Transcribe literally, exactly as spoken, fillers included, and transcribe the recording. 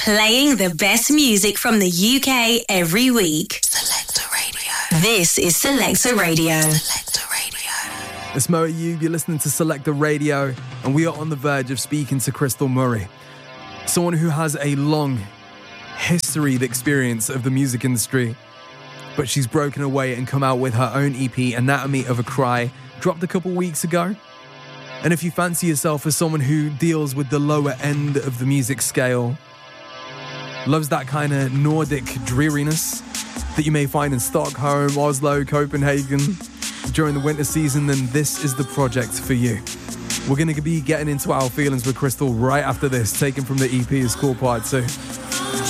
Playing the best music from the U K every week. Selector Radio. This is Selector Radio. Selector Radio. It's Mo Ayub, you're listening to Selector Radio, and we are on the verge of speaking to Crystal Murray. Someone who has a long, historied experience of the music industry, but she's broken away and come out with her own E P, Anatomy of a Cry, dropped a couple weeks ago. And if you fancy yourself as someone who deals with the lower end of the music scale, loves that kind of Nordic dreariness that you may find in Stockholm, Oslo, Copenhagen during the winter season, then this is the project for you. We're going to be getting into our feelings with Crystal right after this, taken from the E P is called Part two.